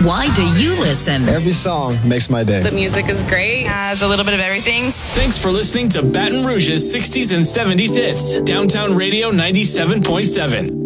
Why do you listen? Every song makes my day. The music is great. Has a little bit of everything. Thanks for listening to Baton Rouge's 60s and 70s hits. Downtown Radio 97.7.